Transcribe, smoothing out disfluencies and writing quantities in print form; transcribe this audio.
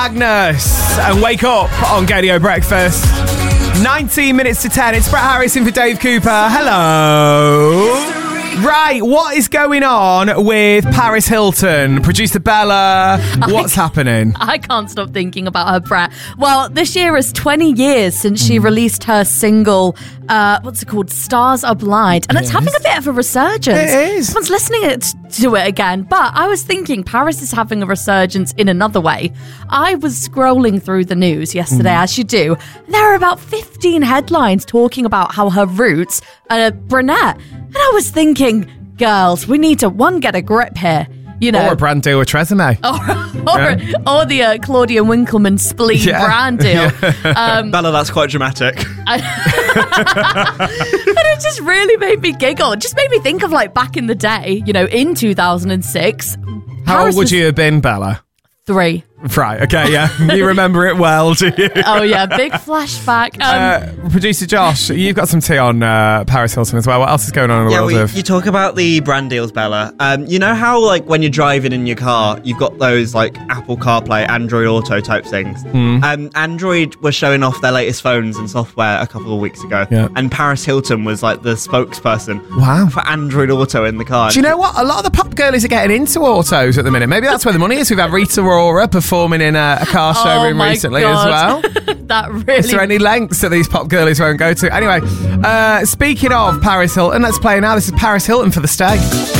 Magnus and Wake Up on Gadio Breakfast. 19 minutes to 10. It's Brett Harris in for Dave Cooper. Hello. Right, what is going on with Paris Hilton? Producer Bella, what's happening? I can't stop thinking about her, Brett. Well, this year is 20 years since she released her single, what's it called? Stars Are Blind. And it's having a bit of a resurgence. It is. Someone's listening to it again. But I was thinking Paris is having a resurgence in another way. I was scrolling through the news yesterday, as you do. There are about 15 headlines talking about how her roots are brunette. And I was thinking, girls, we need to, get a grip here. You know, or a brand deal with Tresemme. Or the Claudia Winkleman spleen brand deal. Bella, that's quite dramatic. But it just really made me giggle. It just made me think of back in the day, in 2006. How old would you have been, Bella? 3. Right, okay, yeah. You remember it well, do you? Oh, yeah, big flashback. Producer Josh, you've got some tea on Paris Hilton as well. What else is going on in the world of... You talk about the brand deals, Bella. You know how, when you're driving in your car, you've got those, Apple CarPlay, Android Auto type things? Android was showing off their latest phones and software a couple of weeks ago. Yeah. And Paris Hilton was, the spokesperson for Android Auto in the car. Do you know what? A lot of the pop girlies are getting into autos at the minute. Maybe that's where the money is. We've had Rita Ora performing in a car showroom recently as well. That really... Is there any lengths that these pop girlies won't go to? Anyway, speaking of Paris Hilton, let's play now. This is Paris Hilton for The Stay.